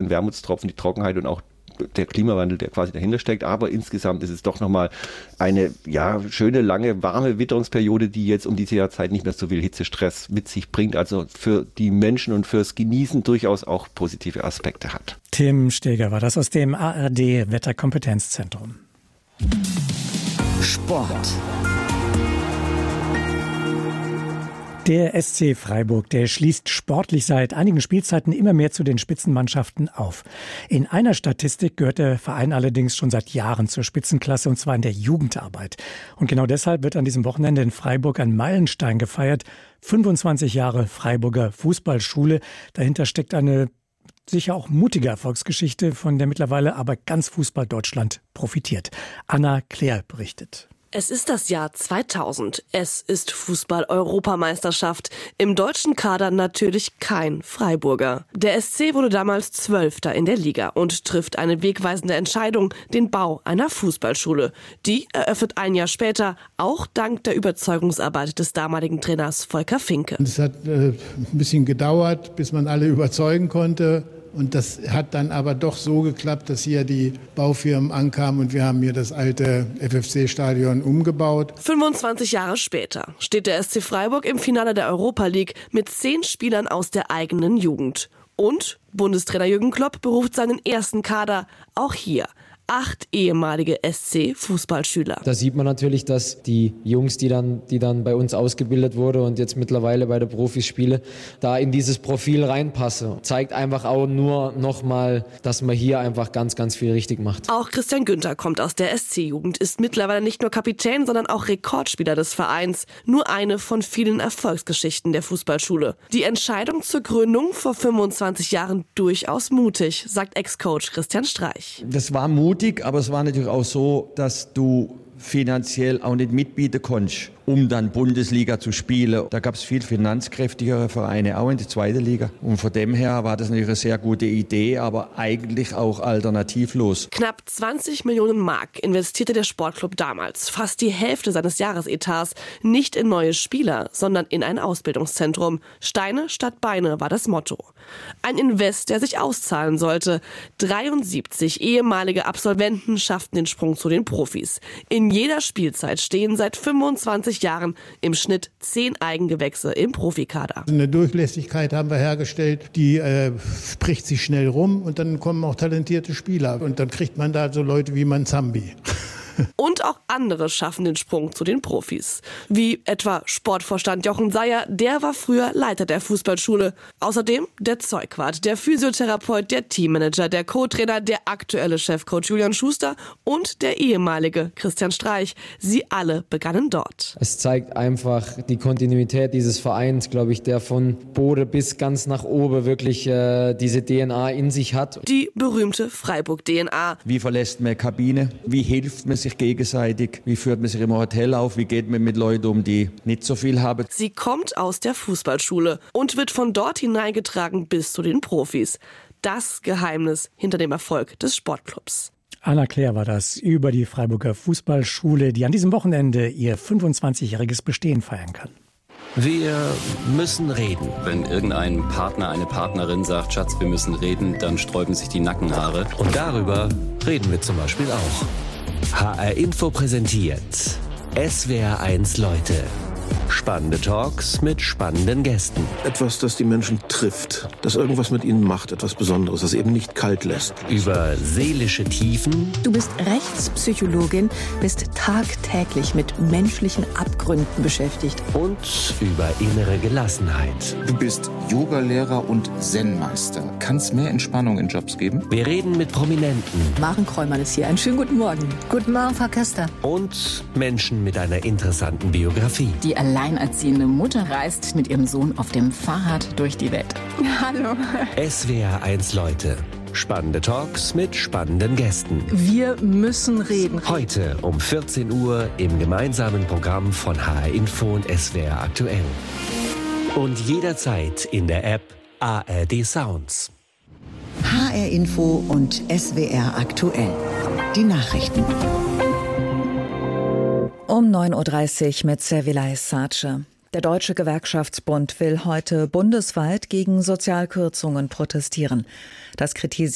ein Wermutstropfen, die Trockenheit und auch der Klimawandel, der quasi dahinter steckt. Aber insgesamt ist es doch nochmal eine schöne, lange, warme Witterungsperiode, die jetzt um diese Jahrzeit nicht mehr so viel Hitzestress mit sich bringt. Also für die Menschen und fürs Genießen durchaus auch positive Aspekte hat. Tim Steger war das aus dem ARD Wetterkompetenzzentrum. Sport. Der SC Freiburg, der schließt sportlich seit einigen Spielzeiten immer mehr zu den Spitzenmannschaften auf. In einer Statistik gehört der Verein allerdings schon seit Jahren zur Spitzenklasse, und zwar in der Jugendarbeit. Und genau deshalb wird an diesem Wochenende in Freiburg ein Meilenstein gefeiert. 25 Jahre Freiburger Fußballschule. Dahinter steckt eine sicher auch mutige Erfolgsgeschichte, von der mittlerweile aber ganz Fußball-Deutschland profitiert. Anna Klär berichtet. Es ist das Jahr 2000. Es ist Fußball-Europameisterschaft. Im deutschen Kader natürlich kein Freiburger. Der SC wurde damals 12. in der Liga und trifft eine wegweisende Entscheidung, den Bau einer Fußballschule. Die eröffnet ein Jahr später, auch dank der Überzeugungsarbeit des damaligen Trainers Volker Finke. Es hat ein bisschen gedauert, bis man alle überzeugen konnte. Und das hat dann aber doch so geklappt, dass hier die Baufirmen ankamen und wir haben hier das alte FFC-Stadion umgebaut. 25 Jahre später steht der SC Freiburg im Finale der Europa League mit 10 Spielern aus der eigenen Jugend. Und Bundestrainer Jürgen Klopp beruft seinen ersten Kader auch hier. 8 ehemalige SC-Fußballschüler. Da sieht man natürlich, dass die Jungs, die dann bei uns ausgebildet wurden und jetzt mittlerweile bei der Profis spielen, da in dieses Profil reinpassen. Zeigt einfach auch nur nochmal, dass man hier einfach ganz, ganz viel richtig macht. Auch Christian Günther kommt aus der SC-Jugend, ist mittlerweile nicht nur Kapitän, sondern auch Rekordspieler des Vereins. Nur eine von vielen Erfolgsgeschichten der Fußballschule. Die Entscheidung zur Gründung vor 25 Jahren durchaus mutig, sagt Ex-Coach Christian Streich. Das war mutig, aber es war natürlich auch so, dass du finanziell auch nicht mitbieten konntest, um dann Bundesliga zu spielen. Da gab es viel finanzkräftigere Vereine, auch in der zweiten Liga. Und von dem her war das natürlich eine sehr gute Idee, aber eigentlich auch alternativlos. Knapp 20 Millionen Mark investierte der Sportclub damals, fast die Hälfte seines Jahresetats, nicht in neue Spieler, sondern in ein Ausbildungszentrum. Steine statt Beine war das Motto. Ein Invest, der sich auszahlen sollte. 73 ehemalige Absolventen schafften den Sprung zu den Profis. In jeder Spielzeit stehen seit 25 Jahren im Schnitt 10 Eigengewächse im Profikader. Eine Durchlässigkeit haben wir hergestellt, die spricht sich schnell rum und dann kommen auch talentierte Spieler. Und dann kriegt man da so Leute wie Manzambi. Und auch andere schaffen den Sprung zu den Profis. Wie etwa Sportvorstand Jochen Seyer, der war früher Leiter der Fußballschule. Außerdem der Zeugwart, der Physiotherapeut, der Teammanager, der Co-Trainer, der aktuelle Chefcoach Julian Schuster und der ehemalige Christian Streich. Sie alle begannen dort. Es zeigt einfach die Kontinuität dieses Vereins, glaube ich, der von Bode bis ganz nach oben wirklich diese DNA in sich hat. Die berühmte Freiburg-DNA. Wie verlässt man Kabine? Wie hilft man sich gegenseitig? Wie führt man sich im Hotel auf? Wie geht man mit Leuten um, die nicht so viel haben? Sie kommt aus der Fußballschule und wird von dort hineingetragen bis zu den Profis. Das Geheimnis hinter dem Erfolg des Sportclubs. Anna Klär war das über die Freiburger Fußballschule, die an diesem Wochenende ihr 25-jähriges Bestehen feiern kann. Wir müssen reden. Wenn irgendein Partner, eine Partnerin sagt, Schatz, wir müssen reden, dann sträuben sich die Nackenhaare. Und darüber reden wir zum Beispiel auch. HR Info präsentiert SWR1 Leute. Spannende Talks mit spannenden Gästen. Etwas, das die Menschen trifft, das irgendwas mit ihnen macht, etwas Besonderes, das eben nicht kalt lässt. Über seelische Tiefen. Du bist Rechtspsychologin, bist tagtäglich mit menschlichen Abgründen beschäftigt. Und über innere Gelassenheit. Du bist Yogalehrer und Zen-Meister. Kann es mehr Entspannung in Jobs geben? Wir reden mit Prominenten. Maren Kräumann ist hier. Einen schönen guten Morgen. Guten Morgen, Frau Köster. Und Menschen mit einer interessanten Biografie. Die alleinerziehende Mutter reist mit ihrem Sohn auf dem Fahrrad durch die Welt. Hallo. SWR1 Leute. Spannende Talks mit spannenden Gästen. Wir müssen reden. Heute um 14 Uhr im gemeinsamen Programm von HR Info und SWR Aktuell. Und jederzeit in der App ARD Sounds. HR Info und SWR Aktuell. Die Nachrichten. Um 9.30 Uhr mit Servilay Sace. Der Deutsche Gewerkschaftsbund will heute bundesweit gegen Sozialkürzungen protestieren. Das kritisiert